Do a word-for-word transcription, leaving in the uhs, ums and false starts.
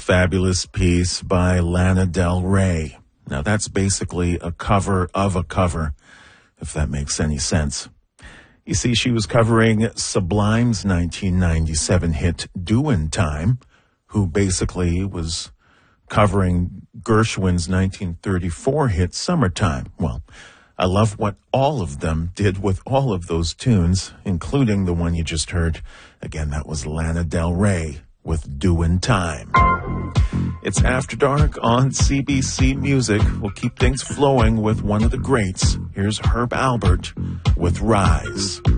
fabulous piece by Lana Del Rey. Now, that's basically a cover of a cover, if that makes any sense. You see, she was covering Sublime's nineteen ninety-seven hit Doin' Time, who basically was covering Gershwin's nineteen thirty-four hit Summertime. Well, I love what all of them did with all of those tunes, including the one you just heard. Again, that was Lana Del Rey with Doin' Time. It's After Dark on C B C Music. We'll keep things flowing with one of the greats. Here's Herb Alpert with Rise.